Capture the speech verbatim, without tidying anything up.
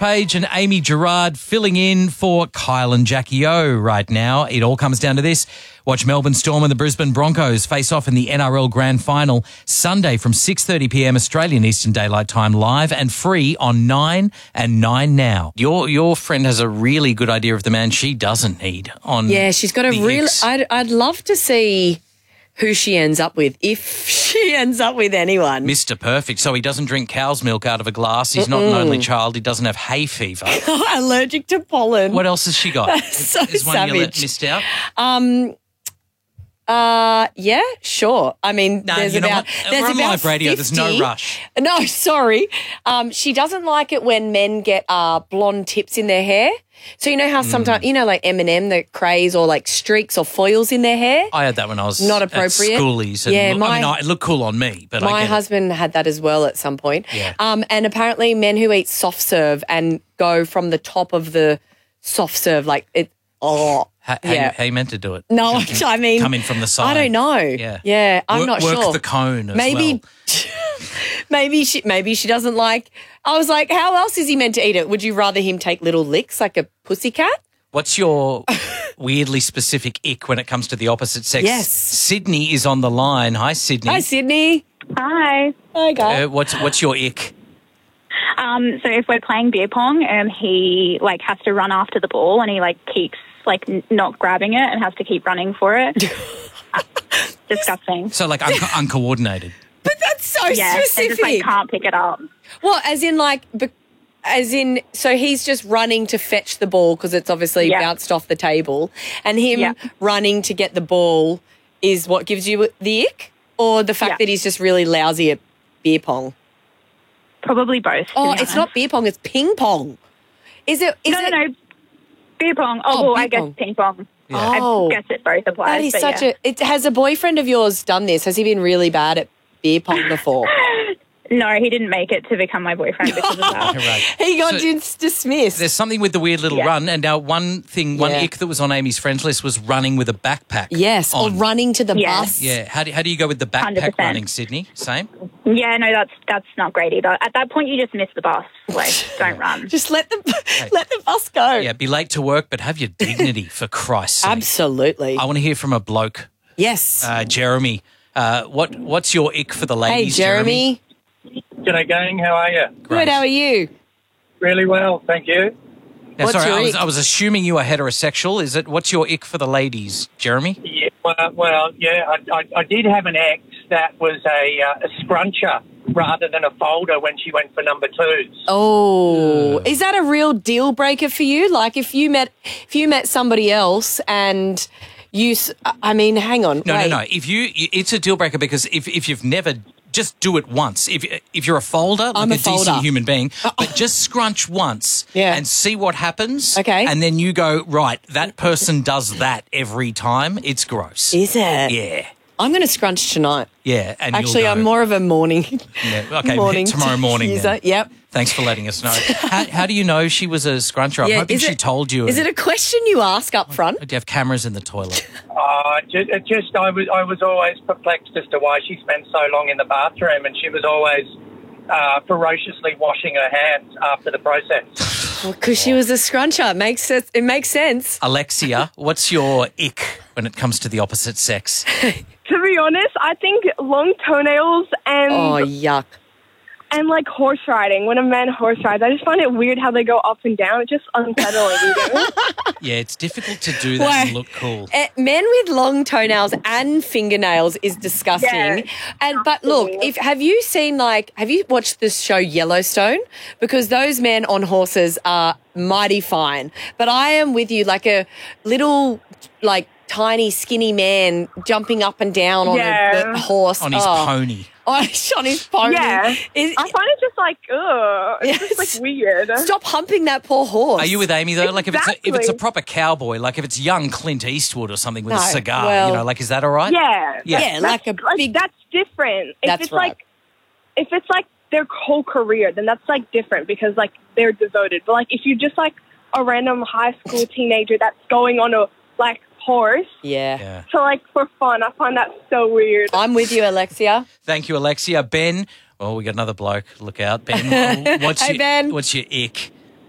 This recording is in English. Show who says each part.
Speaker 1: Page and Amy Gerard filling in for Kyle and Jackie O right now. It all comes down to this. Watch Melbourne Storm and the Brisbane Broncos face off in the N R L Grand Final Sunday from six thirty p m Australian Eastern Daylight Time, live and free on Nine and Nine Now. Your your friend has a really good idea of the man she doesn't need on.
Speaker 2: Yeah, she's got a
Speaker 1: the
Speaker 2: real.
Speaker 1: X.
Speaker 2: I'd I'd love to see who she ends up with, if she ends up with anyone.
Speaker 1: Mister Perfect. So he doesn't drink cow's milk out of a glass. He's not an only child. He doesn't have hay fever.
Speaker 2: Allergic to pollen.
Speaker 1: What else has she got?
Speaker 2: That's so
Speaker 1: Is one you let-
Speaker 2: savage.
Speaker 1: missed out?
Speaker 2: Um. Uh. Yeah. Sure. I mean,
Speaker 1: No,
Speaker 2: there's
Speaker 1: you know
Speaker 2: about
Speaker 1: what?
Speaker 2: there's
Speaker 1: We're on
Speaker 2: about
Speaker 1: live radio. There's no
Speaker 2: fifty.
Speaker 1: rush.
Speaker 2: No, sorry. Um. She doesn't like it when men get uh blonde tips in their hair. So you know how
Speaker 1: Hmm.
Speaker 2: sometimes you know like Eminem, the craze, or like streaks or foils in their hair.
Speaker 1: I had that when I was
Speaker 2: Not
Speaker 1: at
Speaker 2: appropriate.
Speaker 1: schoolies. And
Speaker 2: Yeah,
Speaker 1: look-
Speaker 2: my-
Speaker 1: I mean, I- it looked cool on me, but I
Speaker 2: My
Speaker 1: get it.
Speaker 2: husband had that as well at some point.
Speaker 1: Yeah.
Speaker 2: Um, and apparently men who eat soft serve and go from the top of the soft serve, like it, oh,
Speaker 1: How, how,
Speaker 2: yeah.
Speaker 1: you, how you meant to do it?
Speaker 2: No, I mean.
Speaker 1: Come in from the side.
Speaker 2: I don't know.
Speaker 1: Yeah.
Speaker 2: Yeah, I'm
Speaker 1: work,
Speaker 2: not
Speaker 1: work
Speaker 2: sure.
Speaker 1: the cone as
Speaker 2: Maybe,
Speaker 1: well.
Speaker 2: maybe she, maybe she doesn't like, I was like, how else is he meant to eat it? Would you rather him take little licks like a pussycat?
Speaker 1: What's your weirdly specific ick when it comes to the opposite sex?
Speaker 2: Yes.
Speaker 1: Sydney is on the line. Hi, Sydney.
Speaker 2: Hi, Sydney.
Speaker 3: Hi.
Speaker 2: Hi, guys.
Speaker 1: Uh, what's what's your ick?
Speaker 3: Um, so if we're playing beer pong and he like has to run after the ball and he like keeps like n- not grabbing it and has to keep running for it, disgusting.
Speaker 1: So like un- uncoordinated.
Speaker 2: But that's so
Speaker 3: Yeah, they
Speaker 2: specific.
Speaker 3: just like can't pick it up.
Speaker 2: Well, as in like, be- as in, so he's just running to fetch the ball because it's obviously
Speaker 3: Yeah.
Speaker 2: bounced off the table, and him
Speaker 3: Yeah.
Speaker 2: running to get the ball is what gives you the ick, or the fact
Speaker 3: Yeah.
Speaker 2: that he's just really lousy at beer pong.
Speaker 3: Probably both. to
Speaker 2: Oh,
Speaker 3: be
Speaker 2: it's
Speaker 3: honest.
Speaker 2: not beer pong; it's ping pong. Is it? Is
Speaker 3: No, no,
Speaker 2: it?
Speaker 3: no. Beer pong. Oh,
Speaker 2: Oh,
Speaker 3: well,
Speaker 2: beer
Speaker 3: I guess
Speaker 2: pong.
Speaker 3: ping pong.
Speaker 1: Yeah.
Speaker 2: Oh.
Speaker 3: I guess it both applies.
Speaker 2: That is
Speaker 3: but
Speaker 2: such
Speaker 3: yeah.
Speaker 2: a. It, has a boyfriend of yours done this? Has he been really bad at beer pong before?
Speaker 3: No, he didn't make it to become my boyfriend because of that.
Speaker 1: Right.
Speaker 2: He got
Speaker 1: So-
Speaker 2: dis- dismissed.
Speaker 1: There's something with the weird little
Speaker 3: Yeah.
Speaker 1: run, and now one thing, one
Speaker 2: Yeah.
Speaker 1: ick that was on Amy's friends list was running with a backpack.
Speaker 2: Yes, or
Speaker 1: on.
Speaker 2: running to the
Speaker 3: Yeah.
Speaker 2: bus.
Speaker 1: Yeah, how do, how do you go with the backpack
Speaker 3: one hundred percent.
Speaker 1: running, Sydney? Same?
Speaker 3: Yeah, no, that's that's not great either. At that point, you just miss the bus. Like, don't run.
Speaker 2: Just let the let the bus go.
Speaker 1: Yeah, be late to work, but have your dignity, for Christ's sake.
Speaker 2: Absolutely.
Speaker 1: I want to hear from a bloke,
Speaker 2: Yes.
Speaker 1: uh, Jeremy. Uh, what What's your ick for the
Speaker 2: hey,
Speaker 1: ladies,
Speaker 2: Jeremy.
Speaker 4: G'day, gang. How are you?
Speaker 2: Good. How are you?
Speaker 4: Really well, thank you.
Speaker 1: Now,
Speaker 2: What's
Speaker 1: sorry,
Speaker 2: your
Speaker 1: I was,
Speaker 2: ick?
Speaker 1: I was assuming you were heterosexual. Is it? What's your ick for the ladies, Jeremy?
Speaker 4: Yeah, well, well yeah, I, I, I did have an ex that was a, uh, a scruncher rather than a folder when she went for number twos.
Speaker 2: Oh, is that a real deal breaker for you? Like, if you met if you met somebody else and you, s- I mean, hang on,
Speaker 1: No,
Speaker 2: wait.
Speaker 1: no, no. If you, it's a deal breaker because if if you've never, just do it once. If if you're a folder,
Speaker 2: I'm
Speaker 1: like
Speaker 2: a
Speaker 1: a, decent
Speaker 2: folder.
Speaker 1: human being, but just scrunch once,
Speaker 2: Yeah.
Speaker 1: and see what happens.
Speaker 2: Okay.
Speaker 1: and then you go right. That person does that every time. It's gross.
Speaker 2: Is it?
Speaker 1: Yeah,
Speaker 2: I'm going to scrunch tonight.
Speaker 1: yeah. And you'll
Speaker 2: Actually,
Speaker 1: go,
Speaker 2: I'm more of a morning.
Speaker 1: Yeah, okay,
Speaker 2: morning
Speaker 1: tomorrow morning.
Speaker 2: user.
Speaker 1: Then.
Speaker 2: Yep.
Speaker 1: Thanks for letting us know. how, how do you know she was a scruncher? I'm
Speaker 2: Yeah,
Speaker 1: hoping
Speaker 2: is
Speaker 1: she
Speaker 2: it-
Speaker 1: told you.
Speaker 2: Is it a question you ask up front?
Speaker 1: Do you have cameras in the toilet?
Speaker 4: Uh, just, it just I was I was always perplexed as to why she spent so long in the bathroom, and she was always uh, ferociously washing her hands after the process.
Speaker 2: Well, because she was a scruncher. It makes sense. It makes sense.
Speaker 1: Alexia, what's your ick when it comes to the opposite sex?
Speaker 5: To be honest, I think long toenails and
Speaker 2: Oh, yuck.
Speaker 5: and like horse riding. When a man horse rides, I just find it weird how they go up and down. It's just unsettling. You know?
Speaker 1: Yeah, it's difficult to do that and
Speaker 2: Why?
Speaker 1: look cool.
Speaker 2: Eh, men with long toenails and fingernails is disgusting.
Speaker 5: Yeah,
Speaker 2: and but look,
Speaker 5: absolutely.
Speaker 2: if have you seen like have you watched this show Yellowstone? Because those men on horses are mighty fine. But I am with you, like a little like tiny skinny man jumping up and down on
Speaker 5: Yeah.
Speaker 2: a, a horse
Speaker 1: On his
Speaker 2: oh.
Speaker 1: pony.
Speaker 2: Oh, on his pony.
Speaker 5: Yeah.
Speaker 2: Is-
Speaker 5: I find it just like, ugh. It's just
Speaker 2: Yes.
Speaker 5: like weird.
Speaker 2: Stop humping that poor horse.
Speaker 1: Are you with Amy though? Like if it's a, if it's a
Speaker 5: Exactly.
Speaker 1: proper cowboy, like if it's young Clint Eastwood or something with
Speaker 2: No,
Speaker 1: a cigar,
Speaker 2: well-
Speaker 1: you know, like is that all right?
Speaker 5: Yeah.
Speaker 1: Yeah.
Speaker 2: Yeah, like a
Speaker 5: Like,
Speaker 2: big.
Speaker 5: that's different. If
Speaker 2: That's
Speaker 5: it's
Speaker 2: right.
Speaker 5: like, if it's like their whole career, then that's like different because like they're devoted. But like if you just like a random high school teenager that's going on a like horse,
Speaker 2: Yeah.
Speaker 1: Yeah.
Speaker 5: so like for fun, I find that so weird.
Speaker 2: I'm with you, Alexia.
Speaker 1: Thank you, Alexia. Ben. Well, we got another bloke. Look out, Ben. What's
Speaker 2: Hey,
Speaker 1: your,
Speaker 2: Ben.
Speaker 1: What's your ick?